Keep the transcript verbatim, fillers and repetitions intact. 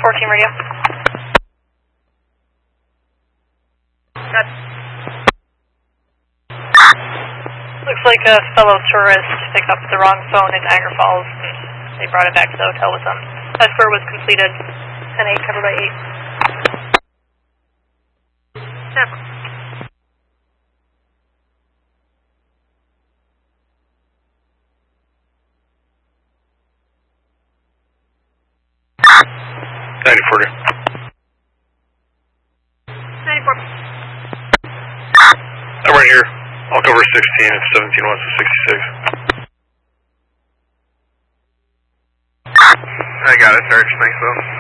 fourteen radio. Good. Looks like a fellow tourist picked up the wrong phone in Niagara Falls and they brought it back to the hotel with them. Escort was completed. ten eight, covered by eight. Never. ninety-four. ninety-four. I'm right here. I'll cover sixteen if seventeen wants to sixty-six. I got it, Serge. Thanks, though.